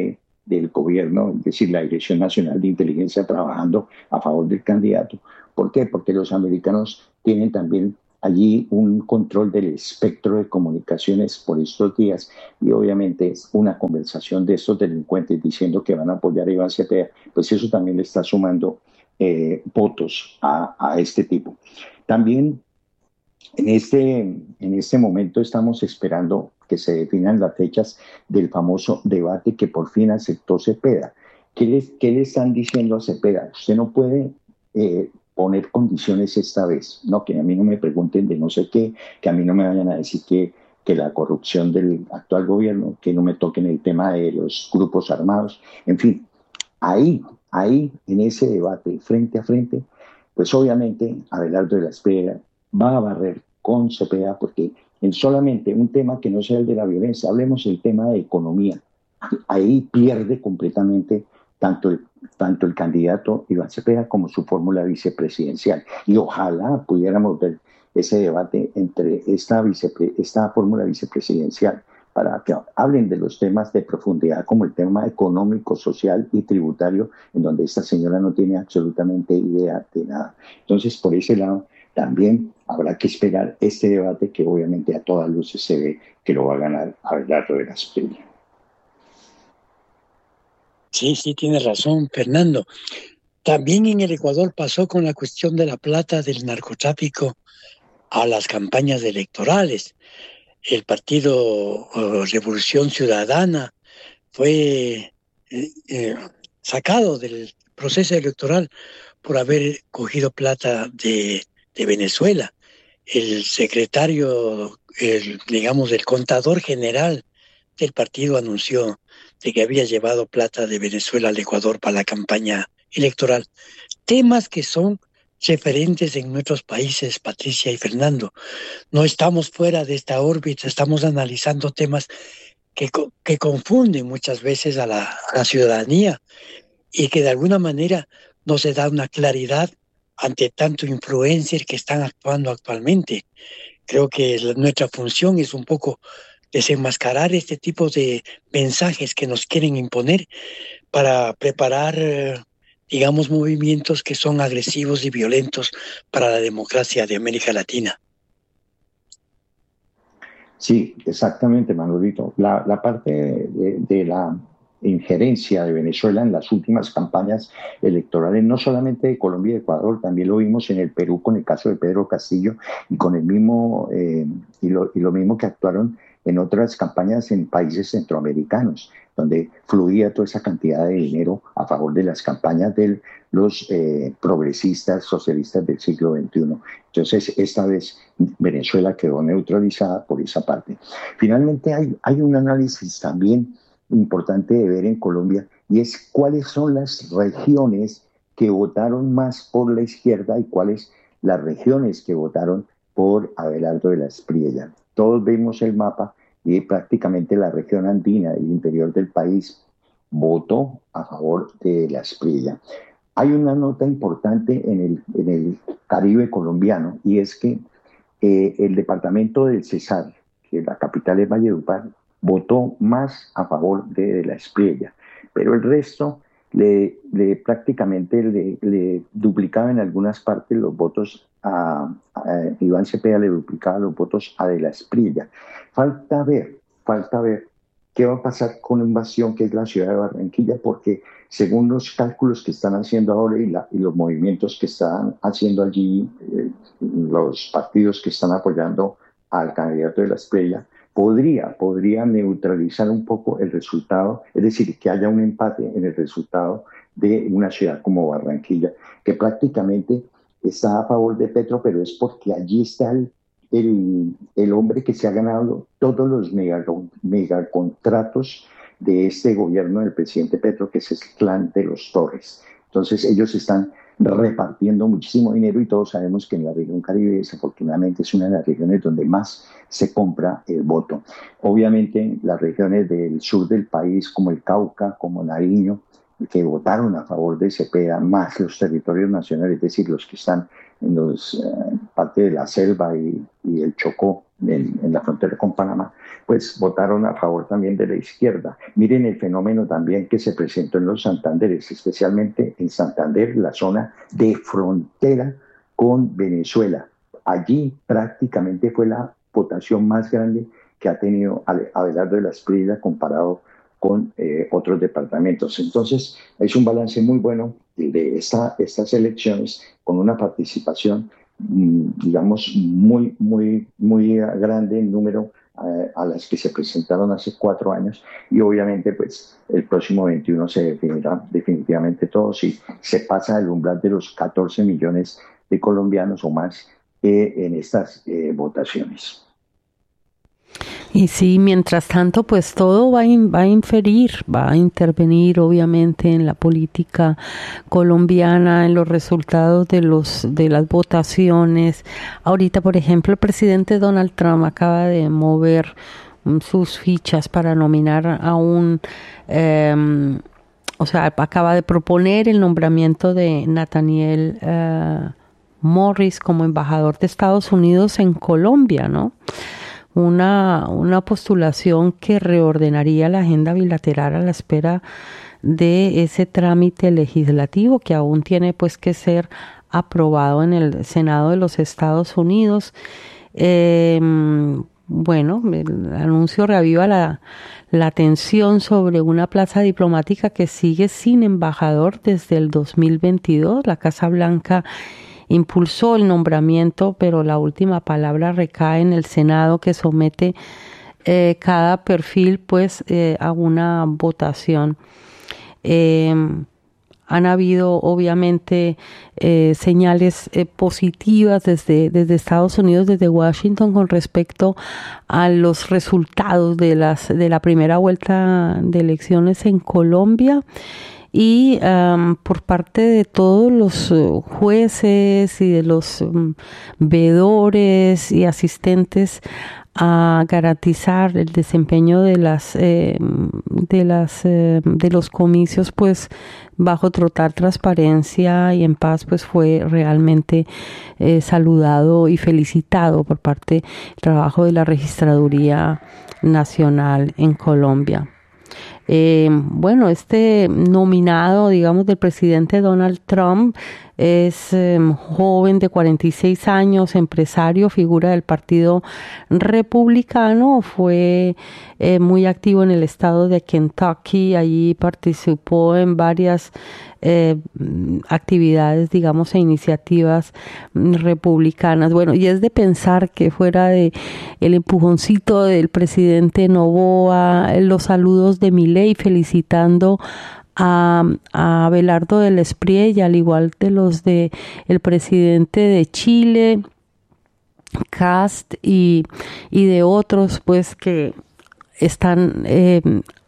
del gobierno, es decir, la Dirección Nacional de Inteligencia trabajando a favor del candidato. ¿Por qué? Porque los americanos tienen también allí un control del espectro de comunicaciones por estos días y obviamente una conversación de estos delincuentes diciendo que van a apoyar a Iván Cepeda, pues eso también le está sumando eh, votos a, a este tipo. También en este, en este momento estamos esperando que se definan las fechas del famoso debate que por fin aceptó Cepeda. ¿Qué le, qué le están diciendo a Cepeda? Usted no puede eh, poner condiciones esta vez, no, que a mí no me pregunten de no sé qué, que a mí no me vayan a decir que, que la corrupción del actual gobierno, que no me toquen el tema de los grupos armados, en fin, ahí, ahí, en ese debate, frente a frente, pues obviamente Abelardo de la Espriella va a barrer con Cepeda porque en solamente un tema que no sea el de la violencia, hablemos del tema de economía, ahí pierde completamente tanto el, tanto el candidato Iván Cepeda como su fórmula vicepresidencial. Y ojalá pudiéramos ver ese debate entre esta, vicepre, esta fórmula vicepresidencial para que hablen de los temas de profundidad como el tema económico, social y tributario, en donde esta señora no tiene absolutamente idea de nada. Entonces, por ese lado, también habrá que esperar este debate que obviamente a todas luces se ve que lo va a ganar Abelardo de la Espriella. Sí, sí, tienes razón, Fernando. También en el Ecuador pasó con la cuestión de la plata del narcotráfico a las campañas electorales. El partido uh, Revolución Ciudadana fue eh, eh, sacado del proceso electoral por haber cogido plata de, de Venezuela. El secretario, el, digamos, el contador general del partido anunció de que había llevado plata de Venezuela al Ecuador para la campaña electoral. Temas que son referentes en nuestros países, Patricia y Fernando. No estamos fuera de esta órbita, estamos analizando temas que, que confunden muchas veces a la, a la ciudadanía y que de alguna manera no se da una claridad ante tanto influencer que están actuando actualmente. Creo que la, nuestra función es un poco desenmascarar este tipo de mensajes que nos quieren imponer para preparar, digamos, movimientos que son agresivos y violentos para la democracia de América Latina. Sí, exactamente, Manolito. La, la parte de, de la injerencia de Venezuela en las últimas campañas electorales, no solamente de Colombia y Ecuador, también lo vimos en el Perú con el caso de Pedro Castillo y con el mismo eh, y, lo, y lo mismo que actuaron en otras campañas en países centroamericanos, donde fluía toda esa cantidad de dinero a favor de las campañas de los eh, progresistas socialistas del siglo veintiuno. Entonces, esta vez Venezuela quedó neutralizada por esa parte. Finalmente, hay, hay un análisis también importante de ver en Colombia y es cuáles son las regiones que votaron más por la izquierda y cuáles las regiones que votaron por Abelardo de la Espriella. Todos vemos el mapa y prácticamente la región andina del interior del país votó a favor de la Espriella. Hay una nota importante en el, en el Caribe colombiano y es que eh, el departamento del Cesar, que la capital es Valledupar, votó más a favor de, de la Espriella, pero el resto le, le prácticamente le, le duplicaba en algunas partes los votos a, a Iván Cepeda, le duplicaba los votos a de la Espriella. Falta ver, falta ver qué va a pasar con Invasión, que es la ciudad de Barranquilla, porque según los cálculos que están haciendo ahora y, la, y los movimientos que están haciendo allí, eh, los partidos que están apoyando al candidato de la Espriella, podría, podría neutralizar un poco el resultado, es decir, que haya un empate en el resultado de una ciudad como Barranquilla, que prácticamente está a favor de Petro, pero es porque allí está el, el, el hombre que se ha ganado todos los megacontratos de este gobierno del presidente Petro, que es el clan de los Torres. Entonces ellos están repartiendo muchísimo dinero y todos sabemos que en la región Caribe desafortunadamente es una de las regiones donde más se compra el voto. Obviamente las regiones del sur del país como el Cauca, como Nariño, que votaron a favor de Cepeda, más los territorios nacionales, es decir, los que están en los, eh, parte de la selva y, y el Chocó, en, en la frontera con Panamá, pues votaron a favor también de la izquierda. Miren el fenómeno también que se presentó en los Santanderes, especialmente en Santander, la zona de frontera con Venezuela. Allí prácticamente fue la votación más grande que ha tenido Abelardo de la Espriella comparado con eh, otros departamentos. Entonces, es un balance muy bueno de esta, estas elecciones con una participación, mmm, digamos, muy, muy, muy grande en número eh, a las que se presentaron hace cuatro años y obviamente, pues, el próximo veintiuno se definirá definitivamente todo si se pasa el umbral de los catorce millones de colombianos o más eh, en estas eh, votaciones. Y sí, mientras tanto, pues todo va a, in, va a inferir, va a intervenir obviamente en la política colombiana, en los resultados de los de las votaciones. Ahorita, por ejemplo, el presidente Donald Trump acaba de mover um, sus fichas para nominar a un, eh, o sea, acaba de proponer el nombramiento de Nathaniel uh, Morris como embajador de Estados Unidos en Colombia, ¿no? Una, una postulación que reordenaría la agenda bilateral a la espera de ese trámite legislativo que aún tiene pues que ser aprobado en el Senado de los Estados Unidos. Eh, bueno, el anuncio reaviva la, la tensión sobre una plaza diplomática que sigue sin embajador desde el dos mil veintidós. La Casa Blanca impulsó el nombramiento, pero la última palabra recae en el Senado, que somete eh, cada perfil pues eh, a una votación. Eh, han habido obviamente eh, señales eh, positivas desde, desde Estados Unidos, desde Washington, con respecto a los resultados de, las, de la primera vuelta de elecciones en Colombia. Y um, por parte de todos los uh, jueces y de los um, veedores y asistentes a garantizar el desempeño de las eh, de las eh, de los comicios, pues bajo total transparencia y en paz, pues fue realmente eh, saludado y felicitado por parte del trabajo de la Registraduría Nacional en Colombia. Eh, bueno, este nominado, digamos, del presidente Donald Trump es eh, joven de cuarenta y seis años, empresario, figura del Partido Republicano, fue eh, muy activo en el estado de Kentucky, allí participó en varias eh, actividades, digamos, e iniciativas republicanas. Bueno, y es de pensar que fuera de el empujoncito del presidente Noboa, los saludos de Milei felicitando a, a Abelardo de la Espriella, al igual de los de el presidente de Chile, Kast, y, y de otros pues que están eh,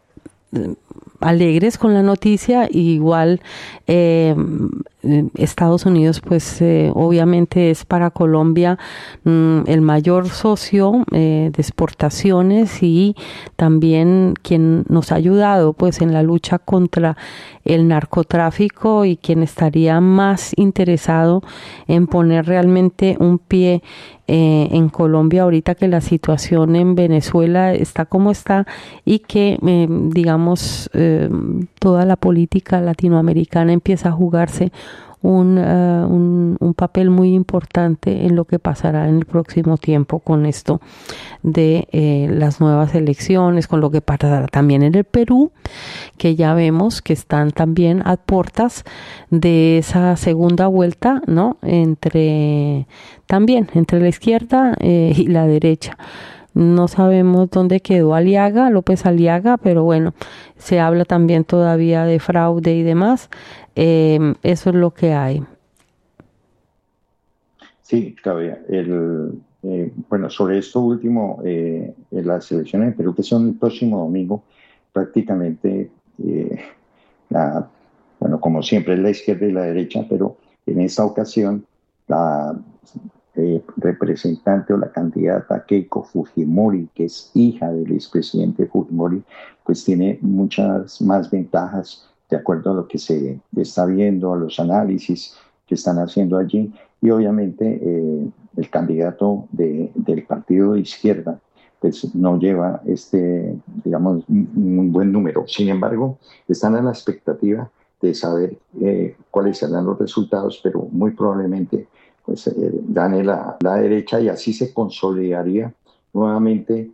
alegres con la noticia. Igual eh, Estados Unidos pues eh, obviamente es para Colombia mm, el mayor socio eh, de exportaciones y también quien nos ha ayudado pues en la lucha contra el narcotráfico y quien estaría más interesado en poner realmente un pie eh, en Colombia ahorita que la situación en Venezuela está como está y que eh, digamos eh, toda la política latinoamericana empieza a jugarse Un, uh, un, un papel muy importante en lo que pasará en el próximo tiempo con esto de eh, las nuevas elecciones, con lo que pasará también en el Perú, que ya vemos que están también a puertas de esa segunda vuelta, ¿no? Entre también entre la izquierda eh, y la derecha. No sabemos dónde quedó Aliaga, López Aliaga, pero bueno, se habla también todavía de fraude y demás. Eh, eso es lo que hay. Sí, Claudia. El, eh, bueno, sobre esto último, eh, las elecciones en Perú que son el próximo domingo, prácticamente, eh, la, bueno, como siempre es la izquierda y la derecha, pero en esta ocasión la eh, representante o la candidata Keiko Fujimori, que es hija del expresidente Fujimori, pues tiene muchas más ventajas de acuerdo a lo que se está viendo, a los análisis que están haciendo allí, y obviamente eh, el candidato de, del partido de izquierda pues no lleva este, digamos, un buen número. Sin embargo, están a la expectativa de saber eh, cuáles serán los resultados, pero muy probablemente pues, eh, gane la, la derecha y así se consolidaría nuevamente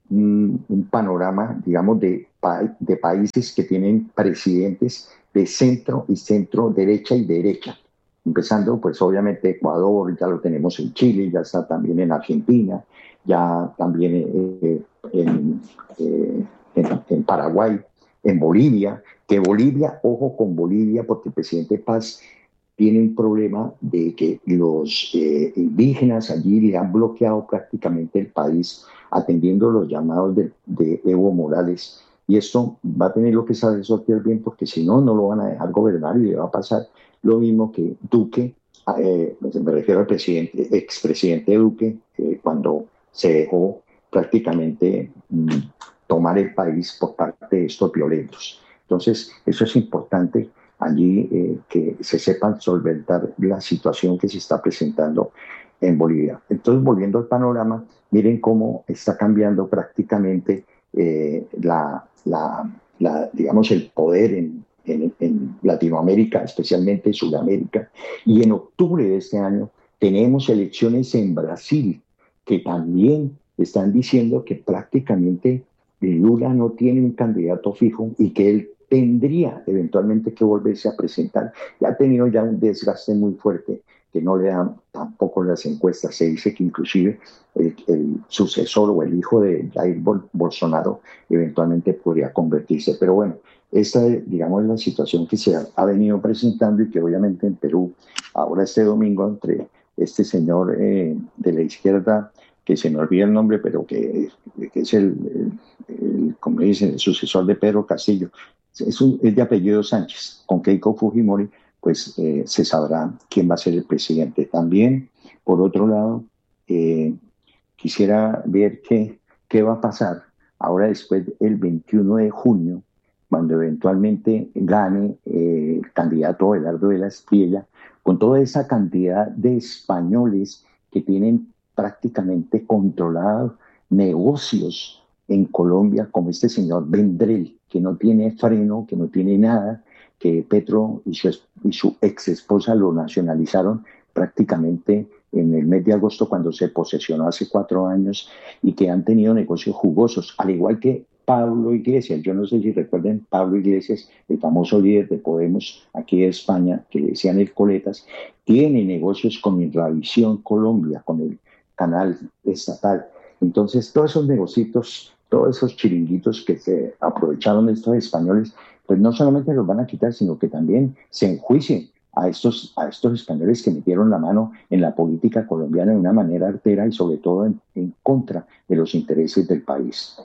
un, un panorama, digamos, de, de países que tienen presidentes de centro y centro derecha y derecha. Empezando, pues obviamente Ecuador, ya lo tenemos en Chile, ya está también en Argentina, ya también eh, en, eh, en, en Paraguay, en Bolivia, que Bolivia, ojo con Bolivia, porque el presidente Paz tiene un problema de que los eh, indígenas allí le han bloqueado prácticamente el país, atendiendo los llamados de, de Evo Morales. Y esto va a tener lo que saber sortear bien, porque si no, no lo van a dejar gobernar y le va a pasar lo mismo que Duque, eh, me refiero al presidente, expresidente Duque, eh, cuando se dejó prácticamente mm, tomar el país por parte de estos violentos. Entonces, eso es importante allí eh, que se sepan solventar la situación que se está presentando en Bolivia. Entonces, volviendo al panorama, miren cómo está cambiando prácticamente eh, la, la, la, digamos, el poder en, en, en Latinoamérica, especialmente en Sudamérica. Y en octubre de este año tenemos elecciones en Brasil, que también están diciendo que prácticamente Lula no tiene un candidato fijo y que él tendría eventualmente que volverse a presentar. Ya ha tenido ya un desgaste muy fuerte que no le dan tampoco las encuestas. Se dice que inclusive el, el sucesor o el hijo de Jair Bol- Bolsonaro eventualmente podría convertirse. Pero bueno, esta digamos es la situación que se ha, ha venido presentando y que obviamente en Perú, ahora este domingo, entre este señor eh, de la izquierda, que se me olvida el nombre, pero que, que es el, el, el, como dicen, el sucesor de Pedro Castillo, es, un, es de apellido Sánchez, con Keiko Fujimori, pues eh, se sabrá quién va a ser el presidente. También, por otro lado, eh, quisiera ver qué, qué va a pasar ahora después del veintiuno de junio, cuando eventualmente gane eh, el candidato Abelardo de la Espriella, con toda esa cantidad de españoles que tienen prácticamente controlados negocios en Colombia, como este señor Vendrell, que no tiene freno, que no tiene nada, que Petro y su, y su ex esposa lo nacionalizaron prácticamente en el mes de agosto, cuando se posesionó hace cuatro años, y que han tenido negocios jugosos, al igual que Pablo Iglesias. Yo no sé si recuerden Pablo Iglesias, el famoso líder de Podemos aquí de España, que le decían el Coletas, tiene negocios con Irravisión Colombia, con el canal estatal. Entonces, todos esos negocios, todos esos chiringuitos que se aprovecharon de estos españoles, pues no solamente los van a quitar, sino que también se enjuicien a estos, a estos españoles que metieron la mano en la política colombiana de una manera artera y sobre todo en, en contra de los intereses del país.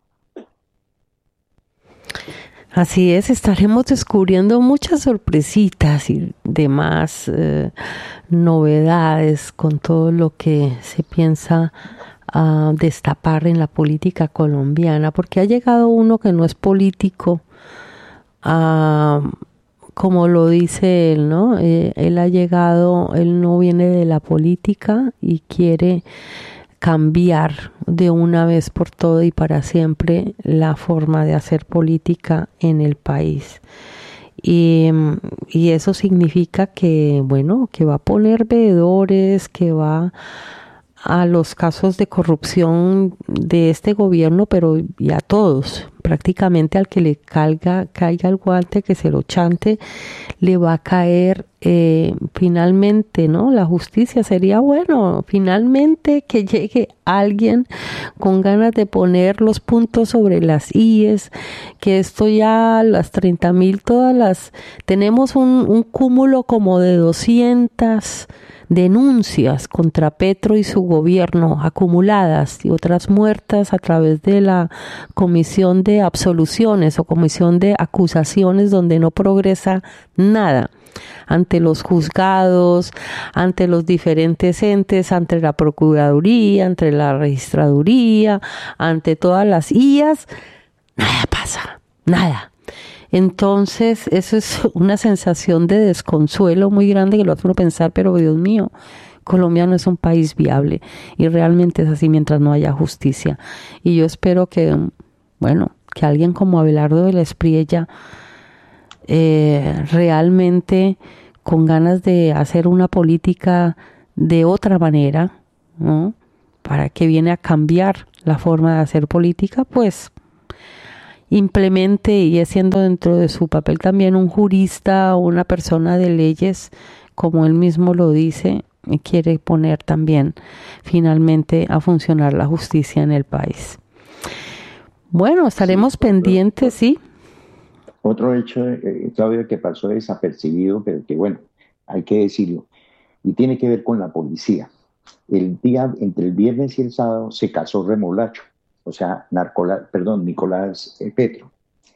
Así es, estaremos descubriendo muchas sorpresitas y demás eh, novedades con todo lo que se piensa uh, destapar en la política colombiana, porque ha llegado uno que no es político, uh, como lo dice él, ¿no? Eh, él ha llegado, él no viene de la política y quiere cambiar de una vez por todo y para siempre la forma de hacer política en el país. Y, y eso significa que, bueno, que va a poner veedores, que va a los casos de corrupción de este gobierno, pero ya todos, prácticamente al que le caiga, caiga el guante, que se lo chante, le va a caer eh, finalmente, ¿no? La justicia sería bueno, finalmente que llegue alguien con ganas de poner los puntos sobre las íes, que esto ya las treinta mil, todas las, tenemos un, un cúmulo como de doscientas denuncias contra Petro y su gobierno acumuladas y otras muertas a través de la comisión de absoluciones o comisión de acusaciones donde no progresa nada ante los juzgados, ante los diferentes entes, ante la Procuraduría, ante la Registraduría, ante todas las ías, nada pasa, nada. Entonces, eso es una sensación de desconsuelo muy grande que lo hace uno pensar, pero Dios mío, Colombia no es un país viable y realmente es así mientras no haya justicia. Y yo espero que, bueno, que alguien como Abelardo de la Espriella eh, realmente con ganas de hacer una política de otra manera, ¿no? Para que viene a cambiar la forma de hacer política, pues implemente, y es siendo dentro de su papel también un jurista o una persona de leyes, como él mismo lo dice, quiere poner también finalmente a funcionar la justicia en el país. Bueno, estaremos sí, pendientes, otro, ¿sí? Otro hecho, eh, Claudia, que pasó desapercibido, pero que bueno, hay que decirlo, y tiene que ver con la policía. El día, entre el viernes y el sábado, se casó Remolacho, o sea, Narcola, perdón, Nicolás eh, Petro.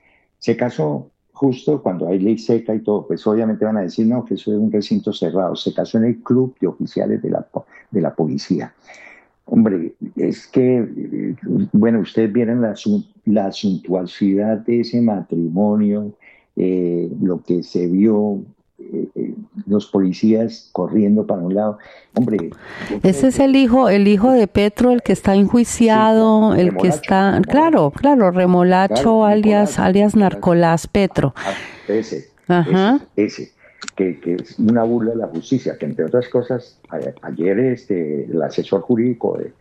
Se casó justo cuando hay ley seca y todo, pues obviamente van a decir, no, que eso es un recinto cerrado. Se casó en el club de oficiales de la, de la policía. Hombre, es que, bueno, ustedes vieron la, la suntuosidad de ese matrimonio, eh, lo que se vio, eh, eh, los policías corriendo para un lado. Hombre, ese es el hijo, el hijo de Petro, el que está enjuiciado, sí, el Remolacho, que está, Remolacho. claro, claro, Remolacho, claro, alias, Nicolás, alias Narcolás Petro. Ese, Ajá. ese, ese. Que, que es una burla de la justicia, que entre otras cosas, a, ayer este, el asesor jurídico de,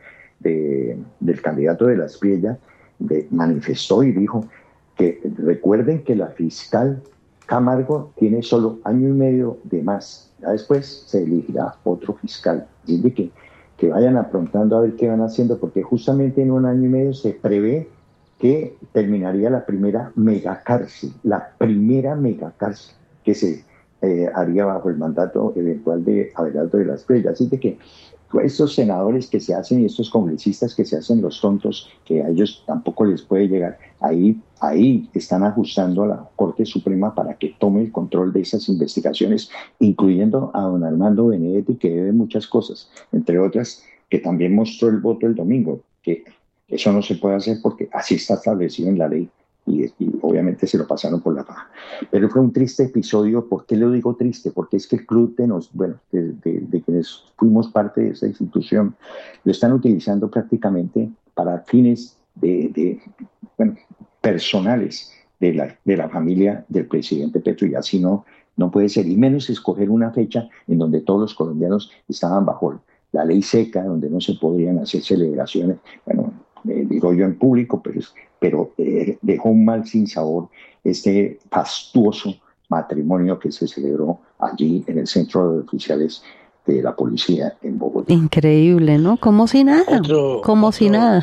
de, del candidato de la Espriella de, manifestó y dijo que recuerden que la fiscal Camargo tiene solo año y medio de más, ya después se elegirá otro fiscal, y de que, que vayan aprontando a ver qué van haciendo, porque justamente en un año y medio se prevé que terminaría la primera megacárcel, la primera megacárcel que se Eh, haría bajo el mandato eventual de Abelardo de la Espriella. Así de que estos senadores que se hacen y estos congresistas que se hacen los tontos, que a ellos tampoco les puede llegar, ahí, ahí están ajustando a la Corte Suprema para que tome el control de esas investigaciones, incluyendo a don Armando Benedetti, que debe muchas cosas, entre otras, que también mostró el voto el domingo, que eso no se puede hacer porque así está establecido en la ley. Y, y obviamente se lo pasaron por la faja. Pero fue un triste episodio. ¿Por qué lo digo triste? Porque es que el club de, nos, bueno, de, de, de quienes fuimos parte de esa institución lo están utilizando prácticamente para fines de, de, bueno, personales de la, de la familia del presidente Petro, y así no, no puede ser, y menos escoger una fecha en donde todos los colombianos estaban bajo la ley seca, donde no se podrían hacer celebraciones. Bueno, eh, digo yo en público, pero, pero eh, dejó un mal sin sabor este fastuoso matrimonio que se celebró allí en el centro de oficiales de la policía en Bogotá. Increíble, ¿no? Como si nada, otro, como otro, si nada.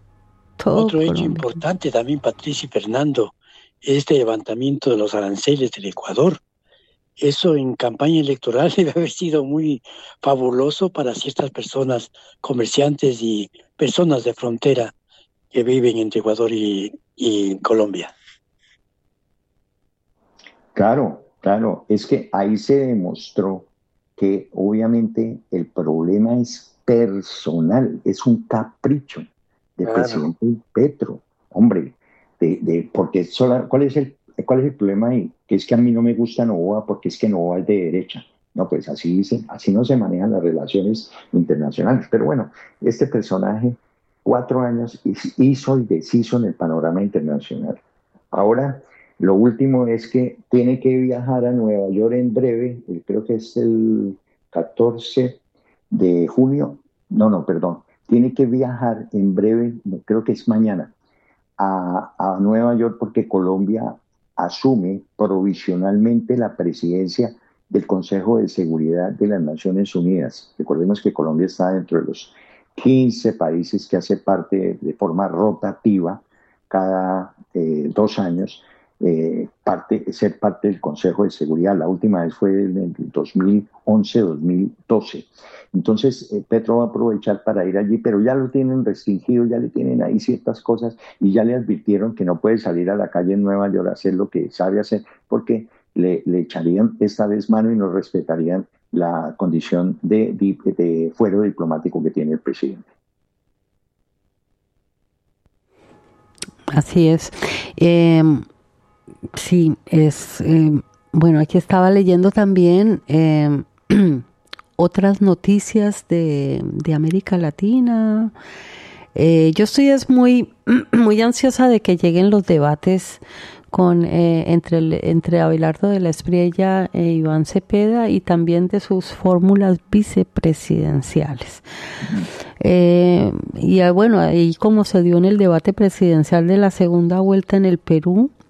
Todo otro Colombia. Hecho importante también, Patricia y Fernando, este levantamiento de los aranceles del Ecuador. Eso en campaña electoral debe haber sido muy fabuloso para ciertas personas, comerciantes y personas de frontera que viven entre Ecuador y, y Colombia. Claro, claro, es que ahí se demostró que obviamente el problema es personal, es un capricho del claro. presidente Petro, hombre, de, de, porque sola, ¿cuál es el ¿Cuál es el problema ahí? Que es que a mí no me gusta Novoa porque es que Novoa es de derecha. No, pues así dicen, así no se manejan las relaciones internacionales. Pero bueno, este personaje, cuatro años, hizo y deshizo en el panorama internacional. Ahora, lo último es que tiene que viajar a Nueva York en breve, creo que es el catorce de junio. No, no, perdón. Tiene que viajar en breve, creo que es mañana, a, a Nueva York porque Colombia asume provisionalmente la presidencia del Consejo de Seguridad de las Naciones Unidas. Recordemos que Colombia está dentro de los quince países que hace parte de forma rotativa cada eh, dos años, eh, parte, ser parte del Consejo de Seguridad. La última vez fue en el dos mil once dos mil doce. Entonces, eh, Petro va a aprovechar para ir allí, pero ya lo tienen restringido, ya le tienen ahí ciertas cosas y ya le advirtieron que no puede salir a la calle en Nueva York a hacer lo que sabe hacer, porque le, le echarían esta vez mano y no respetarían la condición de, de, de fuero diplomático que tiene el presidente. Así es. Eh, sí, es... Eh, bueno, aquí estaba leyendo también... Eh, otras noticias de, de América Latina. Eh, yo estoy es muy, muy ansiosa de que lleguen los debates con eh, entre, el, entre Abelardo de la Espriella e Iván Cepeda y también de sus fórmulas vicepresidenciales. Eh, y bueno, ahí como se dio en el debate presidencial de la segunda vuelta en el Perú,